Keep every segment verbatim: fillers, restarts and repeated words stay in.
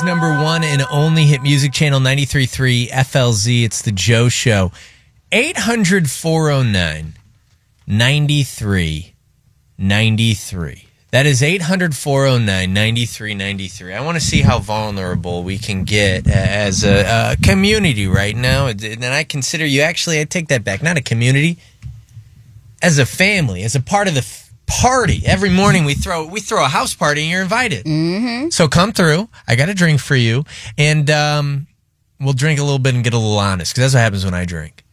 America's number one and only hit music channel, ninety-three point three F L Z. It's the Joe Show. eight hundred, four oh nine, ninety-three ninety-three. That is eight hundred, four oh nine, ninety-three ninety-three. I want to see how vulnerable we can get as a, a community right now. And I consider you, actually, I take that back, not a community, as a family, as a part of the f- party. Every morning we throw we throw a house party and you're invited. Mm-hmm. So come through. I got a drink for you. And um, we'll drink a little bit and get a little honest, because that's what happens when I drink.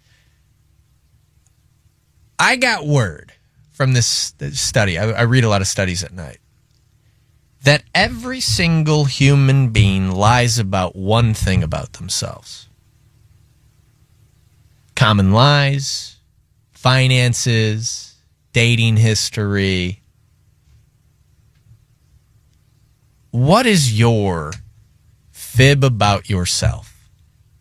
I got word from this, this study. I, I read a lot of studies at night. That every single human being lies about one thing about themselves. Common lies, finances, dating history. What is your fib about yourself?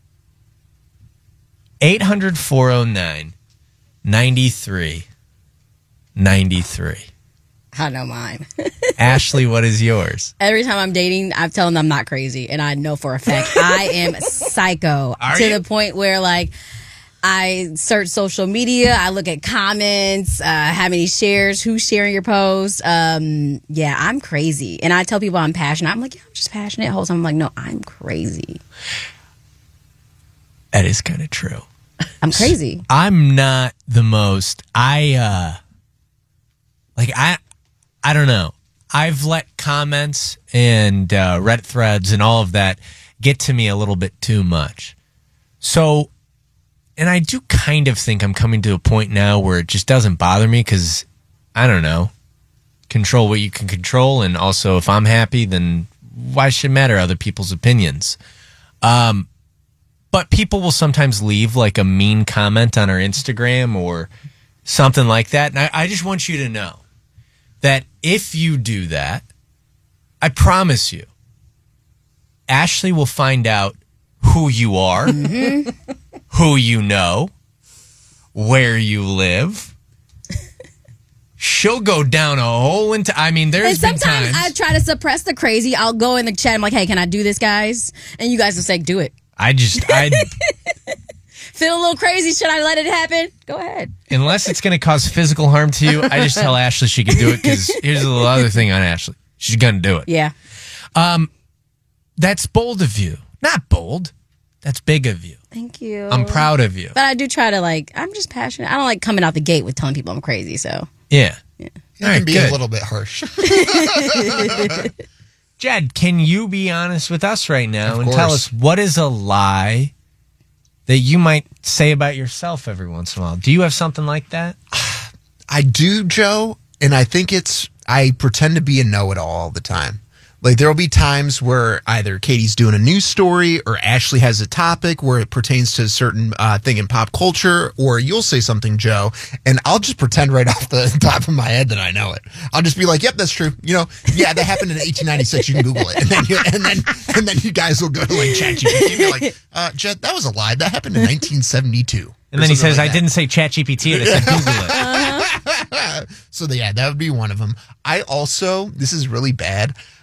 eight hundred, four oh nine, ninety-three ninety-three. I know mine. Ashley, what is yours? Every time I'm dating, I'm telling them I'm not crazy, and I know for a fact I am psycho. Are to you? the point where, like, I search social media, I look at comments, uh, how many shares, who's sharing your post. Um, yeah, I'm crazy. And I tell people I'm passionate. I'm like, yeah, I'm just passionate. The whole time I'm like, no, I'm crazy. That is kind of true. I'm crazy. I'm not the most, I, uh, like, I, I don't know. I've let comments and uh, Reddit threads and all of that get to me a little bit too much. So, and I do kind of think I'm coming to a point now where it just doesn't bother me, because, I don't know, control what you can control. And also, if I'm happy, then why should it matter other people's opinions? Um, but people will sometimes leave like a mean comment on our Instagram or something like that. And I, I just want you to know that if you do that, I promise you, Ashley will find out who you are, mm-hmm. who you know, where you live. She'll go down a hole into, I mean, there's And been sometimes times. I try to suppress the crazy. I'll go in the chat. I'm like, hey, can I do this, guys? And you guys will say, do it. I just, I, Feel a little crazy. Should I let it happen? Go ahead. unless it's going to cause physical harm to you, I just tell Ashley she can do it, because here's a little other thing on Ashley. She's going to do it. Yeah. Um, that's bold of you. Not bold. That's big of you. Thank you. I'm proud of you. But I do try to, like, I'm just passionate. I don't like coming out the gate with telling people I'm crazy, so. Yeah. Yeah. It All right, can be good. a little bit harsh. Jed, can you be honest with us right now Of and tell course. us what is a lie that you might say about yourself every once in a while? Do you have something like that? I do, Joe, and I think it's, I pretend to be a know-it-all all the time. Like, there will be times where either Katie's doing a news story or Ashley has a topic where it pertains to a certain uh, thing in pop culture, or you'll say something, Joe, and I'll just pretend right off the top of my head that I know it. I'll just be like, yep, that's true. You know, yeah, that happened in eighteen ninety-six. You can Google it. And then you, and then, and then you guys will go to, like, ChatGPT and be like, uh, Jed, that was a lie. That happened in nineteen seventy-two. And then he says, like I didn't say ChatGPT. I said Google it. So, yeah, that would be one of them. I also, this is really bad.